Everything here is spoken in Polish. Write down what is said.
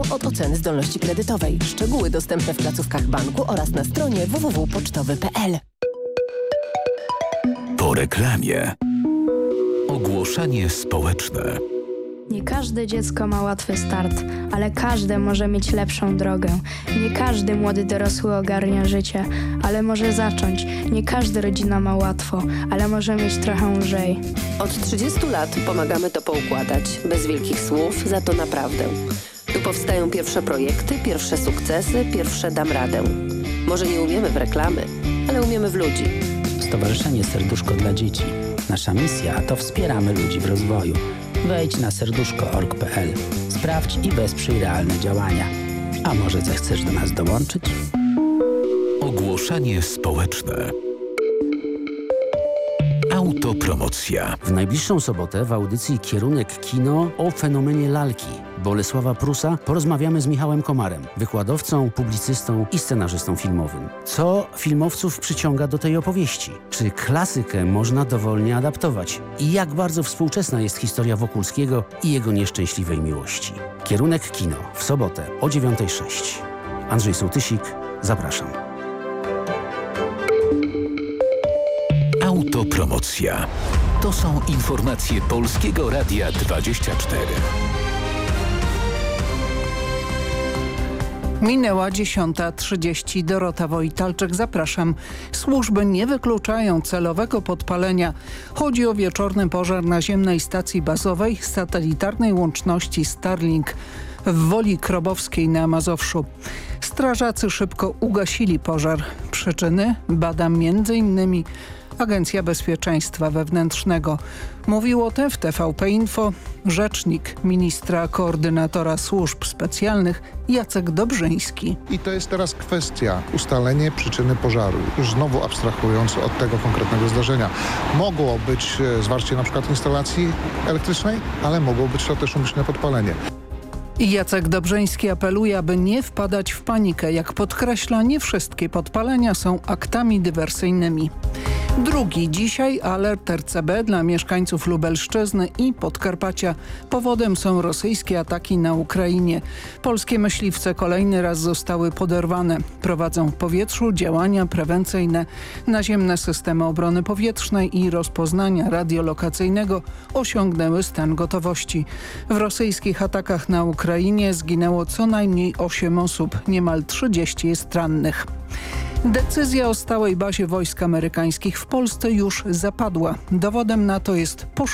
od oceny zdolności kredytowej. Szczegóły dostępne w placówkach banku oraz na stronie www.pocztowy.pl. Po reklamie. Ogłoszenie społeczne. Nie każde dziecko ma łatwy start, ale każde może mieć lepszą drogę. Nie każdy młody dorosły ogarnia życie, ale może zacząć. Nie każda rodzina ma łatwo, ale może mieć trochę lżej. Od 30 lat pomagamy to poukładać, bez wielkich słów, za to naprawdę. Tu powstają pierwsze projekty, pierwsze sukcesy, pierwsze dam radę. Może nie umiemy w reklamy, ale umiemy w ludzi. Stowarzyszenie Serduszko dla Dzieci. Nasza misja to wspieramy ludzi w rozwoju. Wejdź na serduszko.org.pl. Sprawdź i wesprzyj realne działania. A może zechcesz do nas dołączyć? Ogłoszenie społeczne. Autopromocja. W najbliższą sobotę w audycji Kierunek Kino o fenomenie lalki Bolesława Prusa porozmawiamy z Michałem Komarem, wykładowcą, publicystą i scenarzystą filmowym. Co filmowców przyciąga do tej opowieści? Czy klasykę można dowolnie adaptować? I jak bardzo współczesna jest historia Wokulskiego i jego nieszczęśliwej miłości? Kierunek Kino w sobotę o 9:06. Andrzej Sołtysik, zapraszam. Autopromocja. To są informacje Polskiego Radia 24. Minęła 10:30. Dorota Wojtalczyk, zapraszam. Służby nie wykluczają celowego podpalenia. Chodzi o wieczorny pożar naziemnej stacji bazowej satelitarnej łączności Starlink w Woli Krobowskiej na Mazowszu. Strażacy szybko ugasili pożar. Przyczyny bada m.in. Agencja Bezpieczeństwa Wewnętrznego. Mówił o tym w TVP Info rzecznik ministra koordynatora służb specjalnych Jacek Dobrzyński. I to jest teraz kwestia ustalenia przyczyny pożaru. Już znowu abstrahując od tego konkretnego zdarzenia. Mogło być zwarcie na przykład instalacji elektrycznej, ale mogło być to też umyślne podpalenie. Jacek Dobrzyński apeluje, aby nie wpadać w panikę. Jak podkreśla, nie wszystkie podpalenia są aktami dywersyjnymi. Drugi dzisiaj alert RCB dla mieszkańców Lubelszczyzny i Podkarpacia. Powodem są rosyjskie ataki na Ukrainie. Polskie myśliwce kolejny raz zostały poderwane. Prowadzą w powietrzu działania prewencyjne. Naziemne systemy obrony powietrznej i rozpoznania radiolokacyjnego osiągnęły stan gotowości. W rosyjskich atakach na Ukrainie zginęło co najmniej 8 osób. Niemal 30 jest rannych. Decyzja o stałej bazie wojsk amerykańskich w Polsce już zapadła. Dowodem na to jest